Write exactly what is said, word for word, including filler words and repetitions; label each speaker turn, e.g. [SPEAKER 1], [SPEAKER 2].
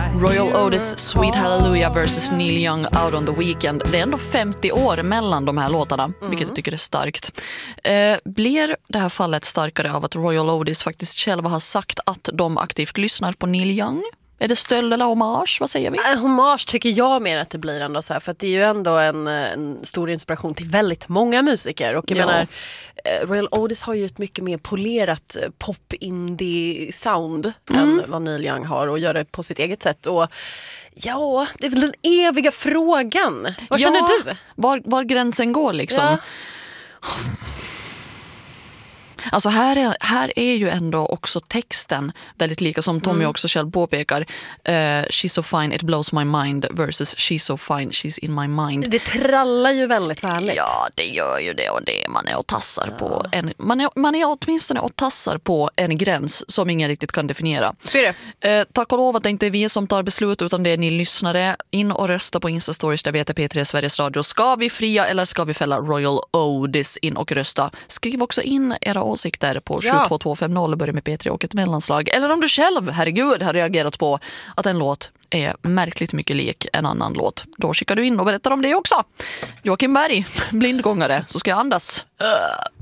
[SPEAKER 1] Royal Otis Sweet Hallelujah versus Neil Young Out on the Weekend. Det är ändå femtio år mellan de här låtarna, mm. vilket jag tycker är starkt. Eh, blir det här fallet starkare av att Royal Otis faktiskt själva har sagt att de aktivt lyssnar på Neil Young? Är det stöld eller hommage? Vad säger vi?
[SPEAKER 2] En hommage tycker jag mer att det blir ändå så här, för att det är ju ändå en, en stor inspiration till väldigt många musiker. Och jag ja. menar, Royal Otis har ju ett mycket mer polerat pop-indie-sound mm. än vad Neil Young har, och gör det på sitt eget sätt. Och ja, det är väl den eviga frågan. Vad
[SPEAKER 1] ja,
[SPEAKER 2] känner du?
[SPEAKER 1] Var, var gränsen går liksom.
[SPEAKER 2] Ja.
[SPEAKER 1] Alltså här är, här är ju ändå också texten väldigt lika, som Tommy mm. också själv påpekar. Uh, she's so fine, it blows my mind versus she's so fine, she's in my mind.
[SPEAKER 2] Det trallar ju väldigt vänligt.
[SPEAKER 1] Ja, det gör ju det, och det man är och tassar ja. på en, man, är, man är åtminstone och tassar på en gräns som ingen riktigt kan definiera.
[SPEAKER 2] Så är det.
[SPEAKER 1] Uh, tack och lov att det inte är vi som tar beslut, utan det är ni lyssnare. In och rösta på Insta-stories där vi heter P tre Sveriges Radio. Ska vi fria eller ska vi fälla Royal Otis? In och rösta. Skriv också in era åsikter på
[SPEAKER 2] ja.
[SPEAKER 1] sju två två fem noll och börja med P tre och ett mellanslag. Eller om du själv, herregud, har reagerat på att en låt är märkligt mycket lik en annan låt. Då skickar du in och berättar om det också. Joakim Berg, blindgångare, så ska jag andas.